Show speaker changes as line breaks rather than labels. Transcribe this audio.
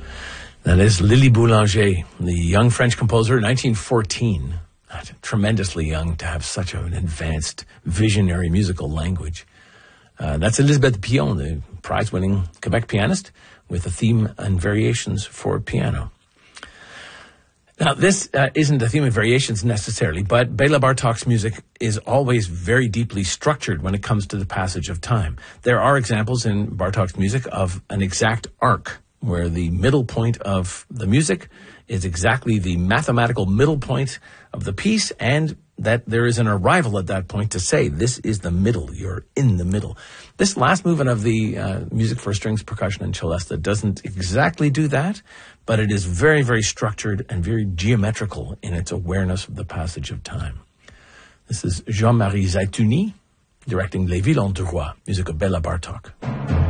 That is Lily Boulanger, the young French composer, 1914. Tremendously young to have such an advanced, visionary musical language. That's Elisabeth Pion, the prize-winning Quebec pianist, with a theme and variations for piano. Now, this isn't a theme of variations necessarily, but Bela Bartok's music is always very deeply structured when it comes to the passage of time. There are examples in Bartok's music of an exact arc, where the middle point of the music is exactly the mathematical middle point of the piece, and that there is an arrival at that point to say, this is the middle, you're in the middle. This last movement of the music for strings, percussion, and celesta doesn't exactly do that, but it is very, very structured and very geometrical in its awareness of the passage of time. This is Jean-Marie Zaitouni, directing Les Violons du Roi, music of Bela Bartok.